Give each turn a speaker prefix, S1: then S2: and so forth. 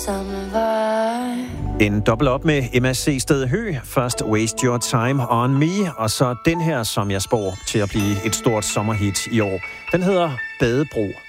S1: samme vej.
S2: En dobbelt op med Emma C. Sted Hø. Først Waste Your Time on Me, og så den her, som jeg spår til at blive et stort sommerhit i år. Den hedder Badebro.